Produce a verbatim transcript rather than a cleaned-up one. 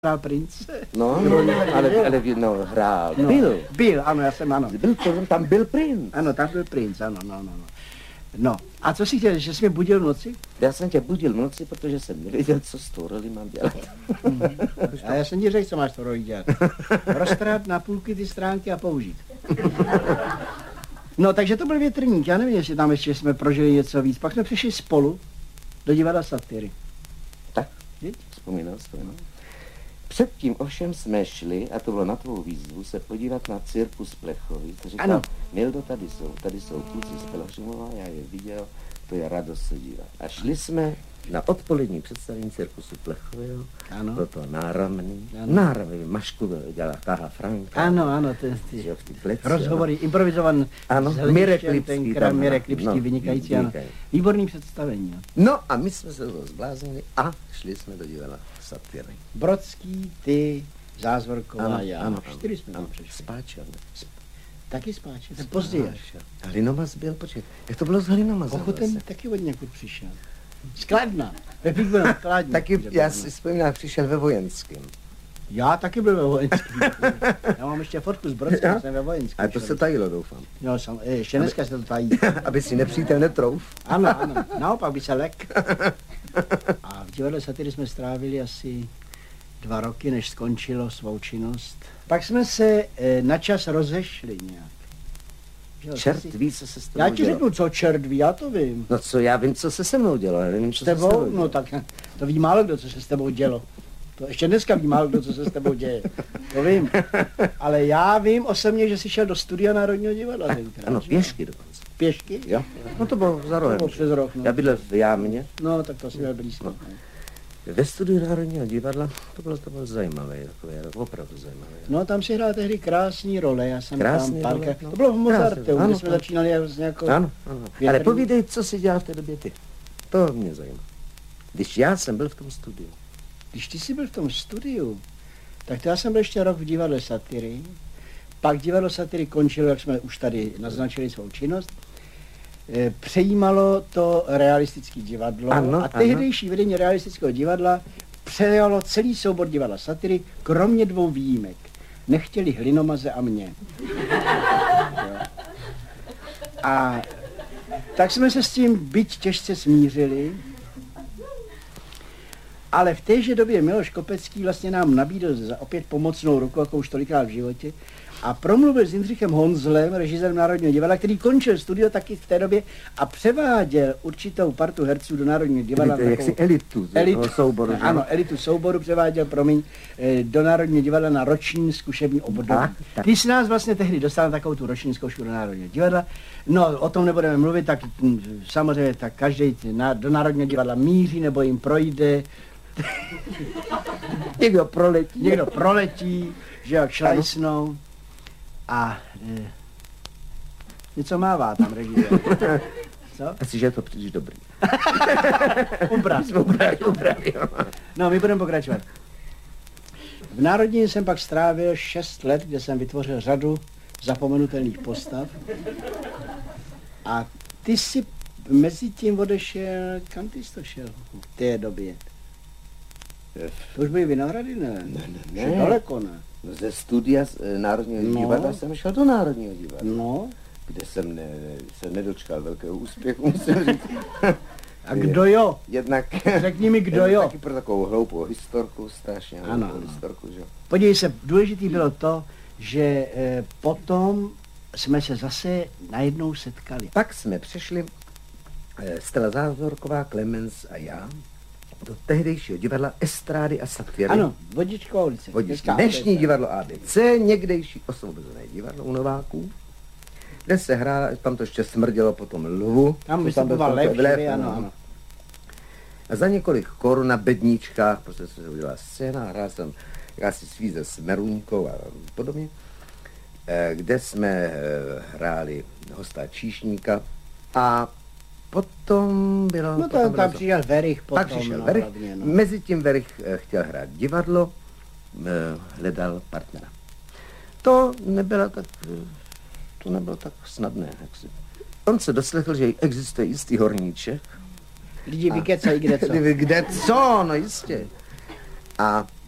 hrál princ. No, no, ale, ale no, hrál. No, byl. Byl, ano, já jsem, ano. Byl to, tam byl princ. Ano, tam byl princ, ano, no, no, no. No, a co jsi chtěl, že jsi mě budil v noci? Já jsem tě budil v noci, protože jsem nevěděl, co s tou roli mám dělat. Mm. A já jsem ti řekl, co máš to roli dělat. Roztrhat na půlky ty stránky a použít. No, takže to byl Větrník, já nevím, jestli tam ještě jsme prožili něco víc. Pak jsme přišli spolu do divadla Satyry. Tak, vzpomínal jsi to, no. Předtím ovšem jsme šli, a to bylo na tvou výzvu, se podívat na cirkus Plechovic. Říkal, ano. Mildo, tady jsou, tady jsou kluci z Pelhřimova, já je viděl, to je radost se dívat. A šli jsme na odpolední představení cirkusu Plechového, bylo to náramný, náramný, Mašku dělala Táha Franka. Ano, ano, ty, ty, ty pleci, rozhovory, ano. Improvizovan ano, Mirek Lipský, ten Mirek Lipský, no, vynikající, ano. Výborný představení. No. no a my jsme se toho zbláznili a šli jsme do divadla Satyry. Brodský, ty, Zázvorková, ano, já. Ano, čtyři jsme ano, přišli. Spáčel. Taky Spáčel, to později. Hlinomaz byl, počkej, jak to bylo s Hlinomazem? Ochoten taky od někud přišel. Skladna. Ve byl skladně. Taky, já si vzpomínám, přišel ve vojenském. Já taky byl ve vojenském. Já mám ještě fotku z Brodským, jsem ve vojenském. A to se tajilo, doufám. Jo, sam, ještě dneska se to tají. Aby si nepřítel netrouf. Ano, ano, naopak by se lek. A v divadle Satyry jsme strávili asi dva roky, než skončilo svou činnost. Pak jsme se e, na čas rozešli nějak. Jo, čert si... ví, co se s tebou Já ti řeknu, co čert ví, já to vím. No co, já vím, co se se mnou dělo, já nevím, co s tebou? se s tebou No tak to ví málo kdo, co se s tebou dělo. To ještě dneska ví málo kdo, co se s tebou děje. To vím. Ale já vím osobně, že jsi šel do studia Národního divadla tenkrát. Ano, pěšky dokonce. Pěšky? Jo. No to bylo za rohem. To bylo přes rok, no. Já bydlel v Jámě. No, tak to si měl blízko. No. Ve studiu Národního divadla, to bylo, to bylo zajímavé, takové, opravdu zajímavé. No, tam si hrál tehdy krásný role, já jsem krásný tam role, no. To bylo v Mozarteu, ano, kde jsme ano. začínali s nějakou... Ano, ano. Ale povídej, co si dělal v té době ty. To mě zajímá. Když já jsem byl v tom studiu. Když ty jsi byl v tom studiu, tak to já jsem byl ještě rok v divadle Satyry. Pak divadlo Satyry končilo, jak jsme už tady naznačili svou činnost. Přejímalo to realistické divadlo ano, a tehdejší ano. vedení realistického divadla přejalo celý soubor divadla Satyry, kromě dvou výjimek. Nechtěli Hlinomaze a mě. Jo. A tak jsme se s tím byť těžce smířili, ale v téže době Miloš Kopecký vlastně nám nabídl za opět pomocnou ruku, jako už tolikrát v životě, a promluvil s Jindřichem Honzlem, režisérem Národního divadla, který končil studio taky v té době a převáděl určitou partu herců do Národního divadla. Takovou, jaksi elitu, elitu souboru. Ano, elitu souboru převáděl, promiň, do Národního divadla na roční zkušební období. Ty jsi nás vlastně tehdy dostal na takovou tu roční zkoušku do Národního divadla. No, o tom nebudeme mluvit, tak samozřejmě tak každý do Národního divadla míří nebo jim projde. Někdo proletí. Někdo proletí, že jak šlajsnou. A e, něco mává tam režisér. Co? Asi, že je to příliš dobrý. Ubrat. Ubrat, ubrat, jo. No, my budeme pokračovat. V Národní jsem pak strávil šest let, kde jsem vytvořil řadu zapomenutelných postav. A ty si mezi tím odešel, kam ty jsi to šel v té době? To už byly Vinohrady, ne? Ne, ne, ne. Daleko, ne? No ze studia z e, Národního no. divadla jsem šel do Národního divadla. No. Kde jsem ne, se nedočkal velkého úspěchu, musím říct. A kdo jo? Jednak... Řekni mi, kdo jo? Taky pro takovou hloupou historku, strašně ano, hloupou historku, že? Podívej se, důležitý bylo to, že e, potom jsme se zase najednou setkali. Pak jsme přišli, e, Stella Zázvorková, Klemens a já, do tehdejšího divadla Estrády a Satyry. Ano, Vodičková ulice. Vodička. Dnešní divadlo A B C, někdejší osvobozené divadlo u Nováků, kde se hrála, tam to ještě smrdělo potom lvu. Tam vystupoval lev, lev, ano, ano. A za několik korun na bedníčkách, prostě se udělala scéna, hrál jsem jakási svíze s Meruňkou a podobně, kde jsme hráli hosta číšníka a potom bylo... No to tam přišel Verich potom. Pak přišel no, Verich, hlavně, no. Mezi tím Verich chtěl hrát divadlo, hledal partnera. To nebylo tak, to nebylo tak snadné. Jaksi. On se doslechl, že existuje jistý horníček. Lidi vykecají kde co. Kde co, no jistě. A